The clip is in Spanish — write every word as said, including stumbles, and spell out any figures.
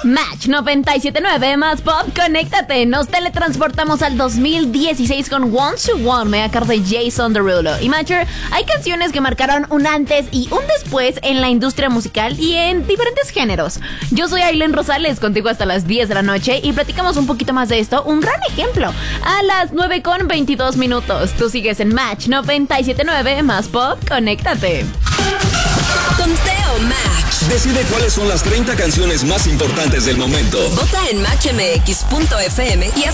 Match noventa y siete punto nueve más pop, conéctate. Nos teletransportamos al dos mil dieciséis con One to One Me a cargo de Jason Derulo. Y Matcher, hay canciones que marcaron un antes y un después en la industria musical y en diferentes géneros. Yo soy Aileen Rosales, contigo hasta las diez de la noche y platicamos un poquito más de esto. Un gran ejemplo a las nueve con veintidós minutos. Tú sigues en Match noventa y siete punto nueve más pop, conéctate. Conteo Match. Decide cuáles son las treinta canciones más importantes del momento. Vota en match m x punto f m y haz